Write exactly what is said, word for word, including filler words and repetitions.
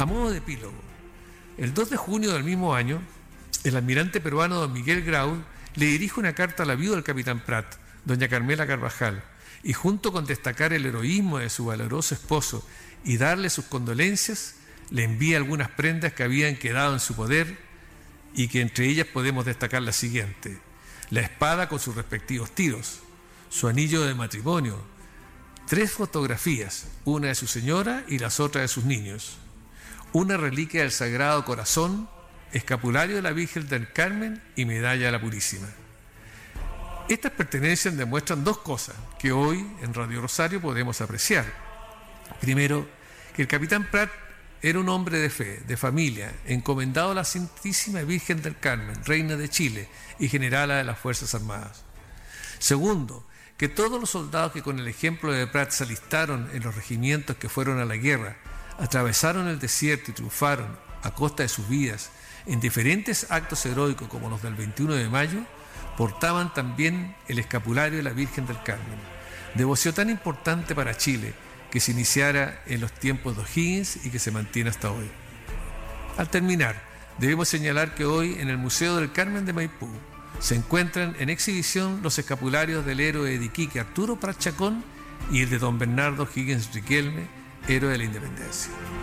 A modo de epílogo, el dos de junio del mismo año, el almirante peruano don Miguel Grau le dirige una carta a la viuda del capitán Prat, doña Carmela Carvajal, y junto con destacar el heroísmo de su valoroso esposo y darle sus condolencias, le envía algunas prendas que habían quedado en su poder y que entre ellas podemos destacar la siguiente: la espada con sus respectivos tiros, su anillo de matrimonio, tres fotografías, una de su señora y las otras de sus niños, una reliquia del Sagrado Corazón, escapulario de la Virgen del Carmen y medalla de la Purísima. Estas pertenencias demuestran dos cosas que hoy en Radio Rosario podemos apreciar. Primero, que el capitán Prat era un hombre de fe, de familia, encomendado a la Santísima Virgen del Carmen, reina de Chile y generala de las Fuerzas Armadas. Segundo, que todos los soldados que con el ejemplo de Prat se alistaron en los regimientos que fueron a la guerra, atravesaron el desierto y triunfaron a costa de sus vidas en diferentes actos heroicos como los del veintiuno de mayo, portaban también el escapulario de la Virgen del Carmen, devoción tan importante para Chile que se iniciara en los tiempos de O'Higgins y que se mantiene hasta hoy. Al terminar, debemos señalar que hoy en el Museo del Carmen de Maipú se encuentran en exhibición los escapularios del héroe de Iquique Arturo Prat Chacón y el de don Bernardo O'Higgins Riquelme, héroe de la Independencia.